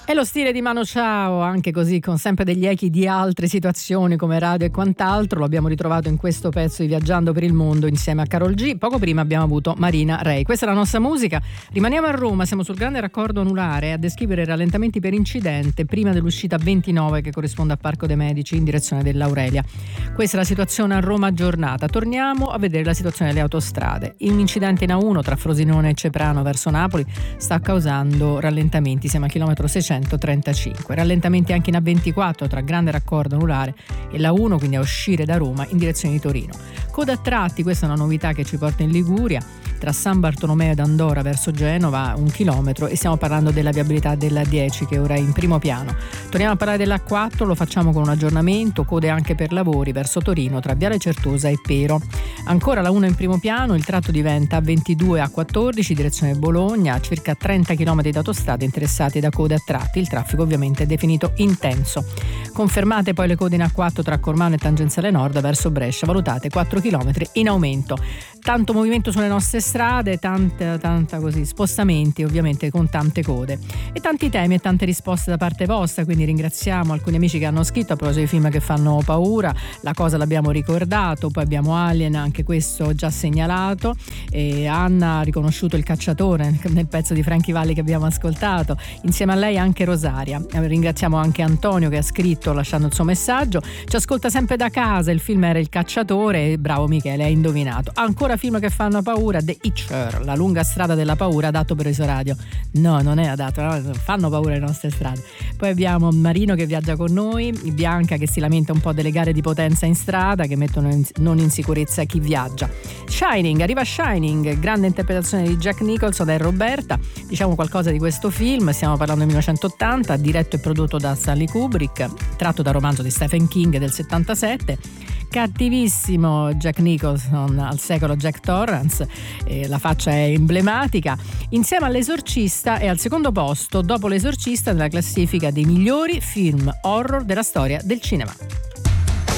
È lo stile di Mano Chao, anche così, con sempre degli echi di altre situazioni come radio e quant'altro. Lo abbiamo ritrovato in questo pezzo di Viaggiando per il Mondo insieme a Karol G. Poco prima abbiamo avuto Marina Rey. Questa è la nostra musica. Rimaniamo a Roma, siamo sul grande raccordo anulare a descrivere i rallentamenti per incidente prima dell'uscita 29 che corrisponde a Parco dei Medici in direzione dell'Aurelia. Questa è la situazione a Roma aggiornata. Torniamo a vedere la situazione delle autostrade. Un incidente in A1 tra Frosinone e Ceprano verso Napoli sta causando rallentamenti, siamo al chilometro 635. Rallentamenti anche in A24 tra grande raccordo anulare e la 1, quindi a uscire da Roma in direzione di Torino. Coda a tratti, questa è una novità che ci porta in Liguria, tra San Bartolomeo ed Andora verso Genova 1 chilometro, e stiamo parlando della viabilità della 10 che ora è in primo piano. Torniamo a parlare della 4, lo facciamo con un aggiornamento, code anche per lavori verso Torino tra Viale Certosa e Pero. Ancora la 1 in primo piano, il tratto diventa A22 A14 direzione Bologna, circa 30 km di autostrade interessati da code a tratti. Il traffico ovviamente è definito intenso. Confermate poi le code in A4 tra Cormano e Tangenziale Nord verso Brescia, valutate 4 km in aumento. Tanto movimento sulle nostre strade, tanta così spostamenti ovviamente con tante code e tanti temi e tante risposte da parte vostra, quindi ringraziamo alcuni amici che hanno scritto a proposito di film che fanno paura. La cosa l'abbiamo ricordato, poi abbiamo Alien, anche questo già segnalato, e Anna ha riconosciuto Il cacciatore nel pezzo di Frankie Valli che abbiamo ascoltato, insieme a lei anche Rosaria. Ringraziamo anche Antonio che ha scritto lasciando il suo messaggio, ci ascolta sempre da casa, il film era Il cacciatore e bravo Michele, hai indovinato. Ancora film che fanno paura, The Hitcher, La lunga strada della paura, adatto per Isoradio. No, non è adatto, no, fanno paura le nostre strade. Poi abbiamo Marino che viaggia con noi, Bianca che si lamenta un po' delle gare di potenza in strada che mettono non in sicurezza chi viaggia. Shining, arriva Shining, grande interpretazione di Jack Nicholson e Roberta. Diciamo qualcosa di questo film, stiamo parlando del 1980, diretto e prodotto da Stanley Kubrick, tratto dal romanzo di Stephen King del 77. Cattivissimo Jack Nicholson, al secolo Jack Torrance, la faccia è emblematica, insieme all'Esorcista è al secondo posto dopo l'Esorcista nella classifica dei migliori film horror della storia del cinema.